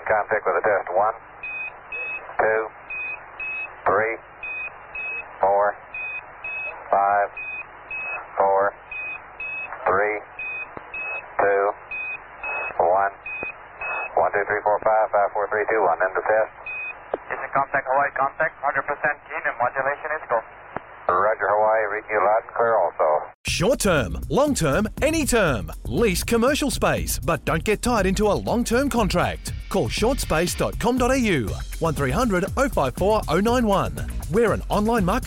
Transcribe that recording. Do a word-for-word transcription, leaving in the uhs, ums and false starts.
contact with a test. One, two, three, four, five, four, three, two, one, one, two, three, four, five, five, four, three, two, one. End of test. This is contact, Hawaii contact, one hundred percent keen and modulation is go. Roger, Hawaii, reading you loud and clear also. Short term, long term, any term. Lease commercial space, but don't get tied into a long-term contract. Call short space dot com dot a u one three hundred oh five four oh nine one. We're an online market